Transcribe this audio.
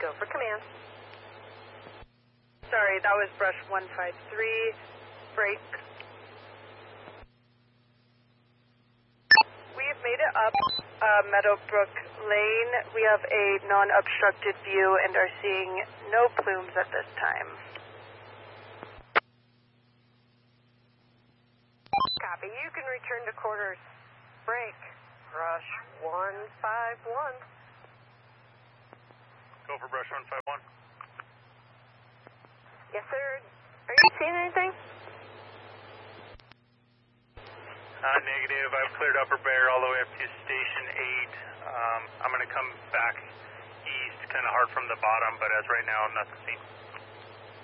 Go for command. Sorry, that was brush 153. Break. We've made it up Meadowbrook Lane. We have a non-obstructed view and are seeing no plumes at this time. Copy. You can return to quarters. Break. Brush 151. Go for brush 151. Yes, sir. Are you seeing anything? Negative. I've cleared Upper Bear all the way up to Station 8. I'm going to come back east, kind of hard from the bottom, but as right now, nothing seen.